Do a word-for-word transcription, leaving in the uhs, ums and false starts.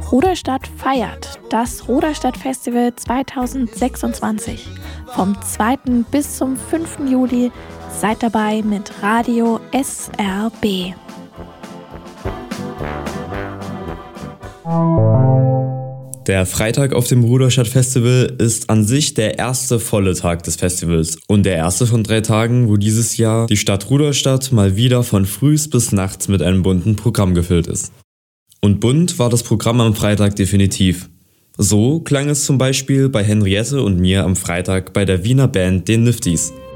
Ruderstadt feiert das Ruderstadt-Festival zweitausendsechsundzwanzig. Vom zweiten bis zum fünften Juli seid dabei mit Radio S R B. Der Freitag auf dem Ruderstadt-Festival ist an sich der erste volle Tag des Festivals und der erste von drei Tagen, wo dieses Jahr die Stadt Ruderstadt mal wieder von frühs bis nachts mit einem bunten Programm gefüllt ist. Und bunt war das Programm am Freitag definitiv. So klang es zum Beispiel bei Henriette und mir am Freitag bei der Wiener Band Den Nifties.